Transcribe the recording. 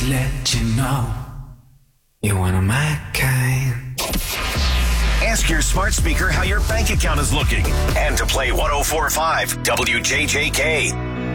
to let you know you're one of my kind. Ask your smart speaker how your bank account is looking and to play 104.5 WJJK.